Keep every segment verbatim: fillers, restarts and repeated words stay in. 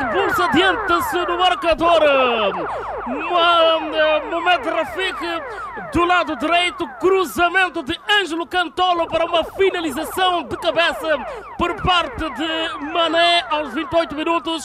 Black Bulls adianta-se no marcador. Mohamed Rafik do lado direito, cruzamento de Ângelo Cantolo para uma finalização de cabeça por parte de Mané aos vinte e oito minutos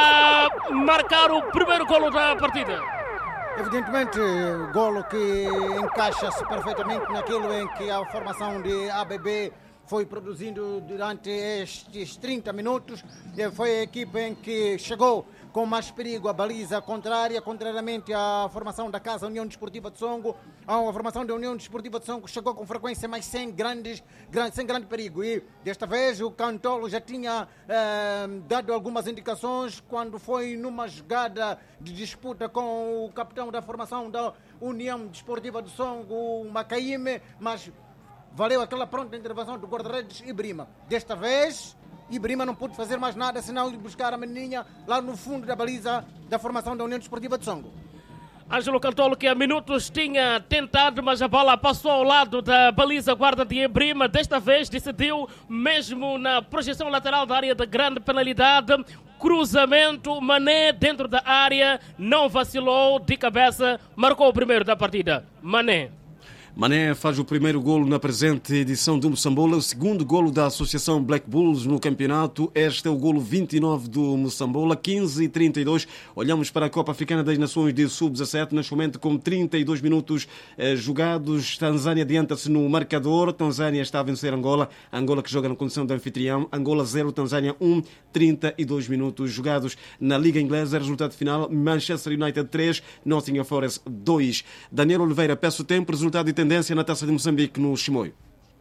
a marcar o primeiro golo da partida. Evidentemente, golo que encaixa-se perfeitamente naquilo em que a formação de A B B foi produzindo durante estes trinta minutos. Foi a equipa em que chegou com mais perigo à baliza contrária, contrariamente à formação da Casa União Desportiva de Songo. A formação da União Desportiva de Songo chegou com frequência, mas sem, grandes, sem grande perigo. E desta vez o Cantolo já tinha eh, dado algumas indicações quando foi numa jogada de disputa com o capitão da formação da União Desportiva de Songo, o Macaíme, mas valeu aquela pronta intervenção do guarda-redes Ibrima. Desta vez, Ibrima não pôde fazer mais nada senão ir buscar a menininha lá no fundo da baliza da formação da União Desportiva de Songo. Ângelo Cantolo, que há minutos tinha tentado, mas a bola passou ao lado da baliza guarda de Ibrima. Desta vez decidiu, mesmo na projeção lateral da área de grande penalidade, cruzamento, Mané dentro da área, não vacilou, de cabeça, marcou o primeiro da partida. Mané. Mané faz o primeiro golo na presente edição do Moçambola, o segundo golo da Associação Black Bulls no campeonato. Este é o golo vinte e nove do Moçambola, quinze e trinta e dois. Olhamos para a Copa Africana das Nações de sub dezassete, neste momento com trinta e dois minutos eh, jogados. Tanzânia adianta-se no marcador. Tanzânia está a vencer Angola. Angola que joga na condição de anfitrião. Angola zero, Tanzânia um, trinta e dois minutos jogados na Liga Inglesa. Resultado final, Manchester United três, Nottingham Forest dois. Daniel Oliveira, peço tempo, resultado e tendência na Taça de Moçambique no Chimoio.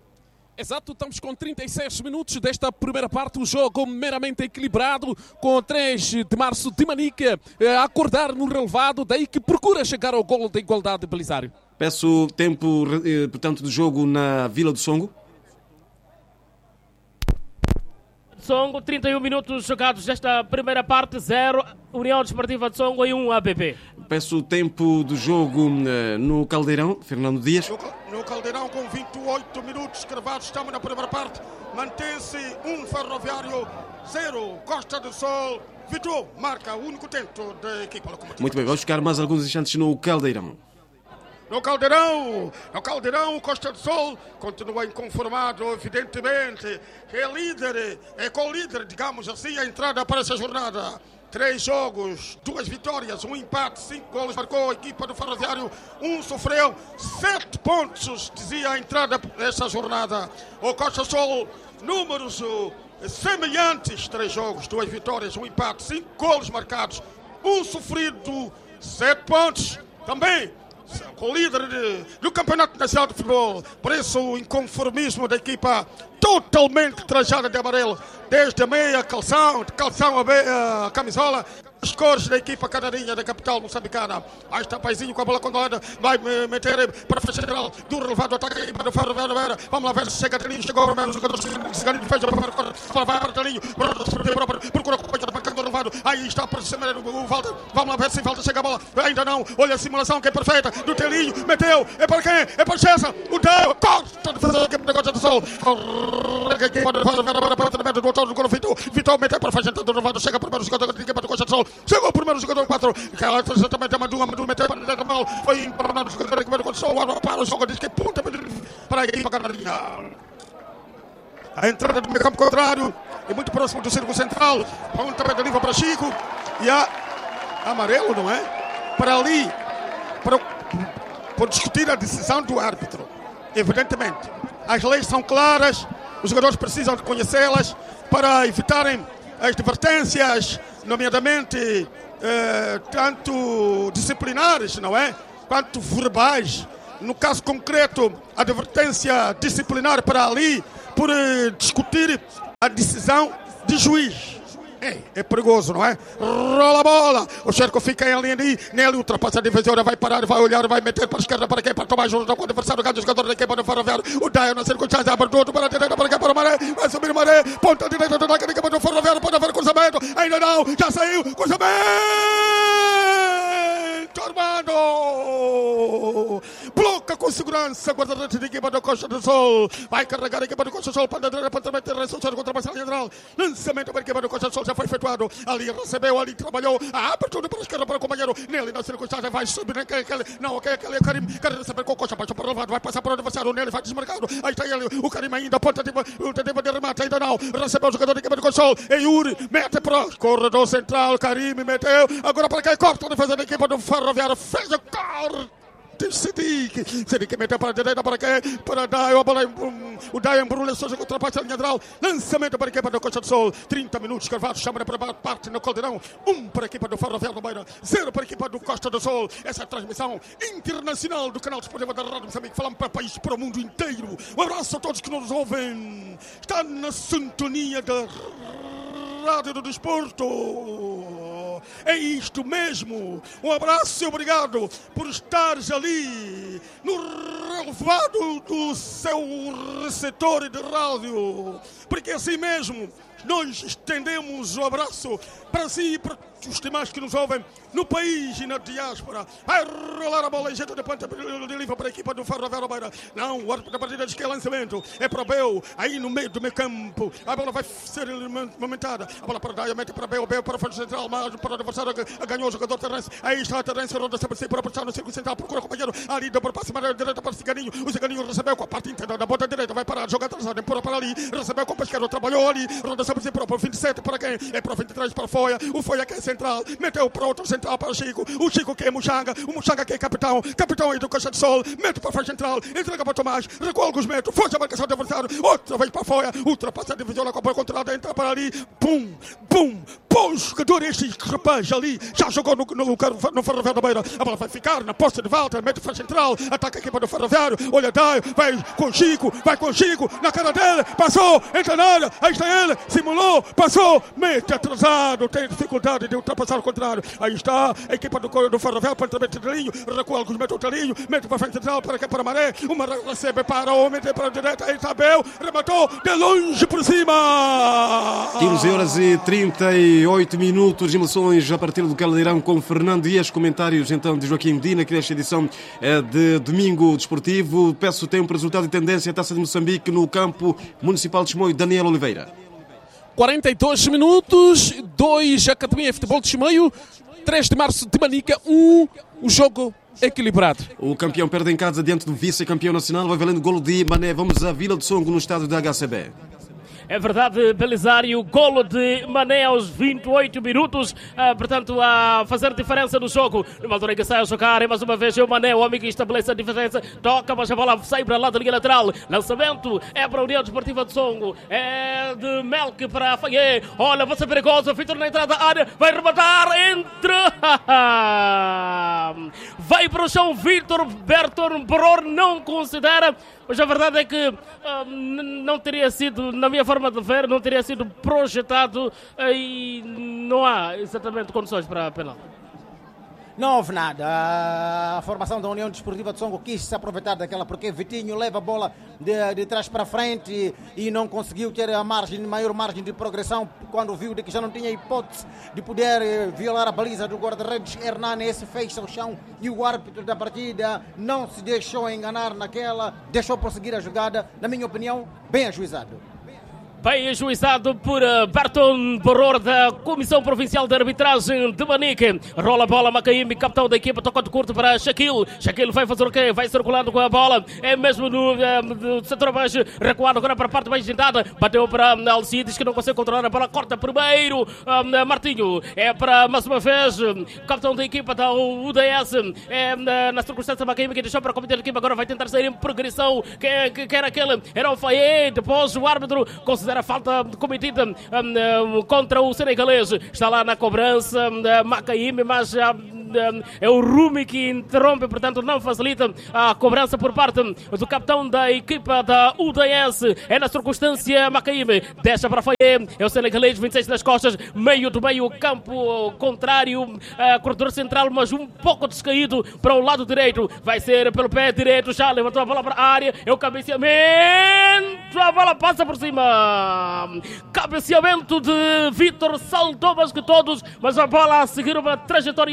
Exato, estamos com trinta e seis minutos desta primeira parte, o jogo meramente equilibrado, com três de março de Manica a acordar no relevado, daí que procura chegar ao golo da igualdade de Belisário. Peço tempo, portanto, do jogo na Vila do Songo. Songo, trinta e um minutos jogados desta primeira parte, zero União Desportiva de Songo e um A B B. Peço o tempo do jogo uh, no Caldeirão, Fernando Dias. No, no Caldeirão, com vinte e oito minutos cravados, estamos na primeira parte. Mantém-se um Ferroviário, zero Costa do Sol. Vitor marca o único tento da equipa locomotiva. Muito bem, vamos ficar mais alguns instantes no Caldeirão. No Caldeirão, no Caldeirão, Costa do Sol continua inconformado, evidentemente. É líder, é co-líder, digamos assim, a entrada para essa jornada. Três jogos, duas vitórias, um empate, cinco golos marcou a equipa do Ferroviário, um sofreu, sete pontos, dizia a entrada dessa jornada. O Costa do Sol, números semelhantes, três jogos, duas vitórias, um empate, cinco golos marcados, um sofrido, sete pontos, também com o líder de, do Campeonato Nacional de Futebol. Por isso o inconformismo da equipa totalmente trajada de amarelo, desde a meia, calção, de calção a, meia, a camisola, as cores da equipa canarinha da capital moçambicana. Aí está Paizinho com a bola controlada, vai meter para a frente central do relevado ataque da equipa do Ferroviário. Vamos lá ver se chega a Telinho, chegou o primeiro jogador, Ciganinho fez a bola, vai para o Telinho, procura a banca do relevado, aí está para cima o Walter, vamos lá ver se falta, chega a bola, ainda não, olha a simulação que é perfeita, do Telinho, meteu, é para quem? É para o César, o Deu, Costa de fazer a equipa da Costa do Sol, a equipa do Ferroviário para o do autor do gol, Vitor, Vitor meteu para a frente do relevado, chega o primeiro jogador da equipa da Costa do Sol, chegou o primeiro jogador quatro, que ela também tem uma dúvida, Madu meteu para dentro da bola, foi emparado o jogador da equipa da Costa do Sol, para o jogo, diz que é ponta para a equipa canarinha. A entrada do meio campo contrário é muito próximo do círculo central. Ponta de livre para Chico. E a amarelo, não é? Para ali, para, para discutir a decisão do árbitro. Evidentemente, as leis são claras, os jogadores precisam de conhecê-las para evitarem as advertências, nomeadamente eh, tanto disciplinares, não é? Quanto verbais. No caso concreto, a advertência disciplinar para ali, por eh, discutir a decisão de juiz. É, é perigoso, não é? Rola a bola, o Cerco fica em linha ali, nele ultrapassa a defensora, vai parar, vai olhar, vai meter para a esquerda, para quem? Para tomar ajuda com o adversário, ganha o jogador da equipa do Ferroviário, o Daio na circunstância, abre tudo para a direita, para quem? Para o Maré, vai subir o Maré, ponta direita da equipa do Ferroviário, pode haver cruzamento, ainda não, já saiu, cruzamento, Armando, bloqueio toca com segurança, guarda-redes da equipa do Costa do Sol, vai carregar a equipa do Costa do Sol para a direita, para também ter resolução contra a base lateral, lançamento para a equipa do Costa do Sol já foi efetuado, ali recebeu, ali trabalhou, a abertura para a esquerda para o companheiro, nele na circunstância vai subir, não, ok, aquele Karim, quer receber com o Costa, baixo para o levado, vai passar para o adversário, nele vai desmarcado, aí está ele, o Karim ainda, ponta de, tentativa de remate, ainda não, recebeu o jogador da equipa do Costa do Sol, e Yuri, mete para o corredor central, Karim meteu, agora para quem corta a defesa da equipa do Ferroviário, fez o corte. Sidik, Sidik meteu para a direita, para quem? Para Daio, a bola, um, o Daio embrulha, só ultrapassa a linha lateral, lançamento para a equipa do Costa do Sol, trinta minutos, Carvalho chama para parte no Caldeirão, um para a equipa do Ferroviário do Beira, zero para a equipa do Costa do Sol, essa é a transmissão internacional do canal Desportivo da Rádio Moçambique, falamos para o país, para o mundo inteiro, um abraço a todos que nos ouvem, está na sintonia da Rádio do Desporto. É isto mesmo. Um abraço e obrigado por estares ali no relevado do seu receptor de rádio. Porque assim mesmo nós estendemos o abraço para si e para os demais que nos ouvem no país e na diáspora. Vai rolar a bola em jeito de ponta de livre para a equipa do Ferroviário Beira. Não, o árbitro da partida diz que é lançamento. É para Bel, aí no meio do meio campo. A bola vai ser momentada. A bola para Daia, mete para Bel, Bel para a frente central, mas para o adversário ganhou o jogador Terence. Aí está a Terence, roda sempre assim para puxar no círculo central, procura o companheiro. Ali dobra para cima da direita para o Ciganinho. O Ciganinho recebeu com a parte inteira da ponta direita, vai parar, joga atrasado, empurra para ali, recebeu com o pesqueiro, trabalhou ali, roda sempre assim para o vinte e sete, para quem? É para o vinte e três, para o Foia. O Foia que é central, meteu para outro central para o Chico. O Chico que é Muxanga, o Muxanga que é capitão, capitão aí do Costa do Sol, mete para a frente central, entrega para Tomás, recua alguns metros, foge a marcação do adversário, outra vez para a Foia, ultrapassa a divisão com a bola controlada, entra para ali, pum, pum, pum, jogador este rapaz ali, já jogou no, no, no Ferroviário da Beira, a bola vai ficar na posse de volta, mete para a central, ataca a equipa do Ferroviário, olha Daio, vai com Chico, vai com Chico, na cara dele, passou, entra na área, aí está ele, simulou, passou, mete atrasado, tem dificuldade de ultrapassar o contrário, aí está a equipa do, do Ferroviário, para também Telinho, recua alguns metros o Telinho, mete para a frente central, para aqui para Maré, o Maré recebe para o mete para a direita, aí está Bel, rematou de longe por cima. quinze horas e trinta e oito minutos, emoções a partir do Caldeirão com Fernando Dias, comentários então de Joaquim Medina, que nesta edição de Domingo Desportivo. Peço o tempo, resultado e tendência, Taça de Moçambique no campo municipal de Chimoio, Daniel Oliveira. quarenta e dois minutos, dois Academia Futebol de Chimoio, três de março de Manica, um, o jogo equilibrado. O campeão perde em casa diante do vice-campeão nacional, vai valendo golo de Mané. Vamos à Vila do Songo no estádio da H C B. É verdade, Belisário, golo de Mané aos vinte e oito minutos, ah, portanto, a fazer diferença no jogo. Numa altura que sai a jogar, e mais uma vez é o Mané, o homem que estabelece a diferença, toca, mas a bola sai para lá da linha lateral. Lançamento é para a União Desportiva de Songo, é de Melk para a Faye. Olha, vai ser perigoso, Vitor na entrada da área, vai rematar, entra! Vai para o chão, Vitor Berton Bror não considera. Mas a verdade é que uh, não teria sido, na minha forma de ver, não teria sido projetado uh, e não há exatamente condições para a penal. Não houve nada. A formação da União Desportiva de Songo quis se aproveitar daquela, porque Vitinho leva a bola de, de trás para frente e, e não conseguiu ter a margem, maior margem de progressão quando viu de que já não tinha hipótese de poder eh, violar a baliza do guarda-redes Hernani. Esse fez ao chão e o árbitro da partida não se deixou enganar naquela, deixou prosseguir a jogada, na minha opinião, bem ajuizado. Bem ajuizado por uh, Berton Boror da Comissão Provincial de Arbitragem de Manique. Rola a bola, Macaímbe, capitão da equipa, toca de curto para Shaquille. Shaquille vai fazer o quê? Vai circulando com a bola. É mesmo no, uh, no setor abaixo, recuado agora para a parte mais tentada. Bateu para uh, Alcides, que não consegue controlar a bola. Corta primeiro. Uh, Martinho é para, mais uma vez, uh, capitão da equipa da U D S. É uh, na circunstância, Macaímbe que deixou para a companhia da equipa. Agora vai tentar sair em progressão. Que, que, que era aquele? Era o Faye. Depois o árbitro considera a falta cometida um, um, contra o senegalês. Está lá na cobrança um, Macaímbe, mas uh, um, é o Rumi que interrompe, portanto não facilita a cobrança por parte do capitão da equipa da U D S. É na circunstância Macaímbe, deixa para Faye, é o senegalês, vinte e seis nas costas, meio do meio campo contrário, uh, corredor central, mas um pouco descaído para o lado direito. Vai ser pelo pé direito, já levantou a bola para a área, é o cabeceamento, a bola passa por cima. Cabeceamento de Vitor, saltou mais que todos, mas a bola a seguir uma trajetória incorreta.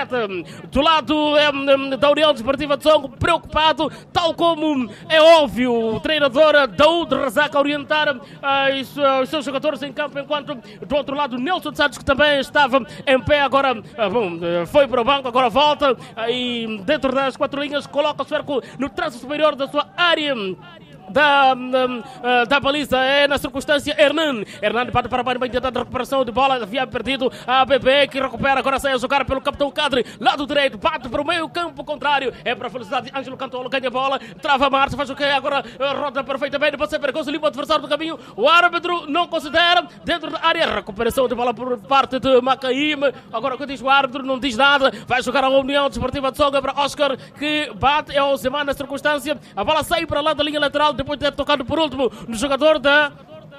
sete. Do lado um, da União Desportiva de Songo, preocupado, tal como é óbvio, o treinador Daoud Razak a orientar uh, os, uh, os seus jogadores em campo, enquanto do outro lado Nelson Santos, que também estava em pé, agora uh, bom, uh, foi para o banco, agora volta uh, e dentro das quatro linhas coloca o cerco no traço superior da sua área da, da, da baliza. É na circunstância Hernan. Hernan bate para baixo, vai tentar a recuperação de bola, havia perdido a A B B, que recupera, agora sai a jogar pelo capitão Cadre, lado direito, bate para o meio campo contrário, é para a felicidade, Ângelo Cantolo ganha a bola, trava a marcha, faz o que agora roda perfeitamente, pode ser perigoso, limpa o adversário do caminho, o árbitro não considera, dentro da área, recuperação de bola por parte de Macaim, agora o que diz o árbitro, não diz nada, vai jogar a União Desportiva de Songa para Oscar, que bate, é o Zeman na circunstância, a bola sai para lá da linha lateral, depois de ter tocado por último no jogador da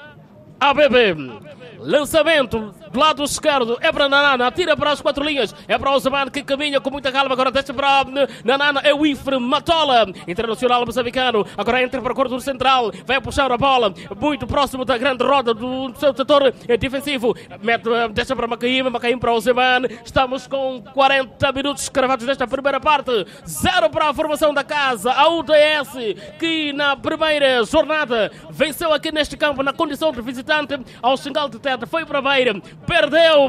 A B B. Lançamento do lado esquerdo, é para Nanana, tira para as quatro linhas, é para o Zaman, que caminha com muita calma, agora deixa para Nanana, é o Ifre Matola, internacional moçambicano, agora entra para o corredor central, vai puxar a bola, muito próximo da grande roda do seu setor defensivo, mete, deixa para Macaim, Macaim para o Zaman, estamos com quarenta minutos cravados nesta primeira parte, zero para a formação da casa, a U D S, que na primeira jornada venceu aqui neste campo, na condição de visitante, ao Xingal de Teta, foi para a Beira, perdeu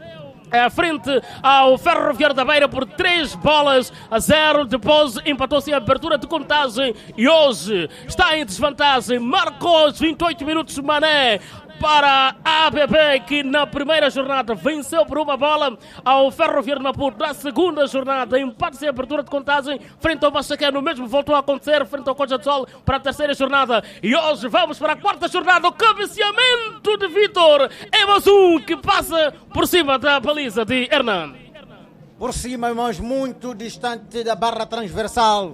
à frente ao Ferroviário da Beira por três bolas a zero, depois empatou-se a abertura de contagem e hoje está em desvantagem, marcou aos vinte e oito minutos Mané para a A B B, que na primeira jornada venceu por uma bola ao Ferroviário de Maputo. Na segunda jornada, empate-se a abertura de contagem frente ao Machaqueno. O mesmo voltou a acontecer frente ao Coja de Sol para a terceira jornada. E hoje vamos para a quarta jornada. O cabeceamento de Vitor. É mais um que passa por cima da baliza de Hernan. Por cima, mas muito distante da barra transversal.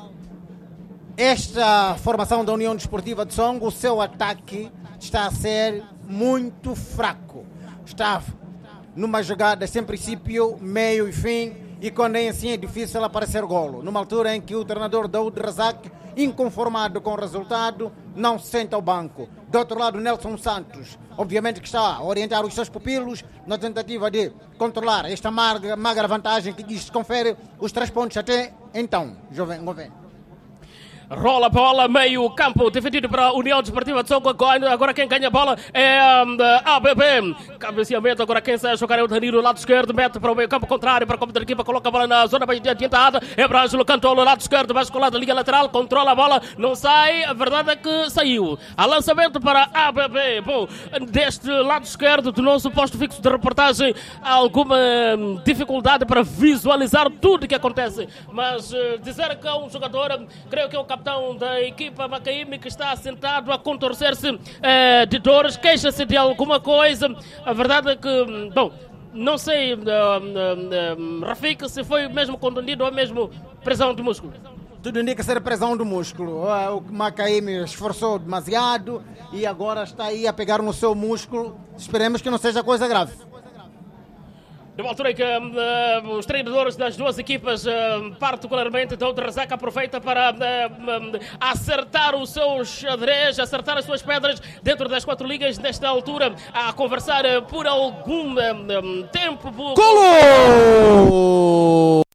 Esta formação da União Desportiva de Songo, o seu ataque está a ser muito fraco. Está numa jogada sem princípio, meio e fim, e quando é assim é difícil aparecer golo. Numa altura em que o treinador Daoud Razak, inconformado com o resultado, não se senta ao banco. Do outro lado, Nelson Santos, obviamente que está a orientar os seus pupilos na tentativa de controlar esta magra, magra vantagem que lhes confere os três pontos até então. Jovem, jovem. Rola a bola, meio campo, defendido para a União Desportiva de Songo. Agora quem ganha a bola é a A B B. Cabeceamento, agora quem sai a jogar é o Danilo, lado esquerdo, mete para o meio campo contrário, para a comandante da equipa, coloca a bola na zona bem adiantada. É para Ângelo Cantolo, lado esquerdo, vai escolar da linha lateral, controla a bola, não sai, a verdade é que saiu. A lançamento para a A B B. Bom, deste lado esquerdo do nosso posto fixo de reportagem, há alguma dificuldade para visualizar tudo o que acontece, mas uh, dizer que é um jogador, creio que é o capitão da equipa Macaim, que está sentado a contorcer-se uh, de dores, queixa-se de alguma coisa. A verdade é que, bom, não sei, uh, uh, uh, Rafik, se foi mesmo contundido ou mesmo pressão de músculo. Tudo indica ser pressão do músculo. O Macaim esforçou demasiado e agora está aí a pegar no seu músculo. Esperemos que não seja coisa grave. De uma altura em que uh, os treinadores das duas equipas, uh, particularmente da outra Razak, aproveita para uh, uh, acertar o seu xadrez, acertar as suas pedras dentro das quatro ligas, nesta altura, a conversar uh, por algum uh, um, tempo. Golo!